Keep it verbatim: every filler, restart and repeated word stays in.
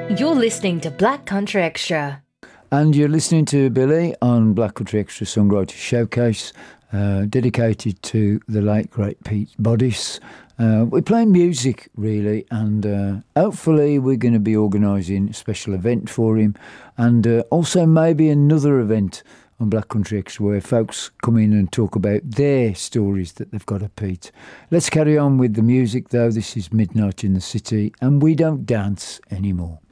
You're listening to Black Country Extra. And you're listening to Billy on Black Country Extra Songwriter Showcase, uh, dedicated to the late, great Pete Bodice. Uh, we're playing music, really, and uh, hopefully we're going to be organising a special event for him, and uh, also maybe another event on Black Country Extra where folks come in and talk about their stories that they've got of Pete. Let's carry on with the music, though. This is Midnight in the City, and we don't dance anymore.